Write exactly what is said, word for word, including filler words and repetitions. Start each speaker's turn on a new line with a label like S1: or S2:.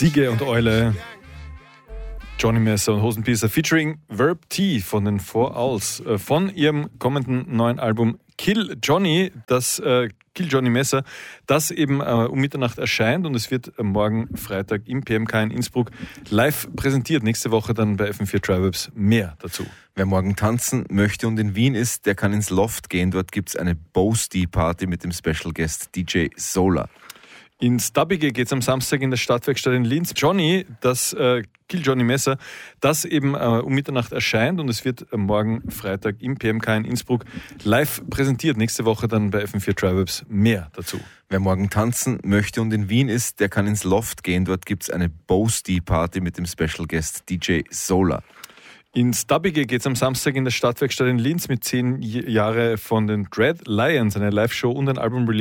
S1: Siege und Eule. Johnny Messer und Hosenpiecer featuring Verb T von den Four Owls äh, von ihrem kommenden neuen Album Kill Johnny, das äh, Kill Johnny Messer, das eben äh, um Mitternacht erscheint und es wird äh, morgen Freitag im P M K in Innsbruck live präsentiert. Nächste Woche dann bei F M vier Triwebs mehr dazu.
S2: Wer morgen tanzen möchte und in Wien ist, der kann ins Loft gehen. Dort gibt es eine Boasty-Party mit dem Special Guest D J Solar.
S1: In Stabbige geht es am Samstag in der Stadtwerkstatt in Linz. Johnny, das äh, Kill Johnny Messer, das eben äh, um Mitternacht erscheint und es wird äh, morgen Freitag im P M K in Innsbruck live präsentiert. Nächste Woche dann bei F M vier Triwebs mehr dazu.
S2: Wer morgen tanzen möchte und in Wien ist, der kann ins Loft gehen. Dort gibt es eine Boasty-Party mit dem Special Guest D J Solar.
S1: In Stabbige geht es am Samstag in der Stadtwerkstatt in Linz mit zehn Jahre von den Dread Lions, eine Live-Show und ein Album-Release.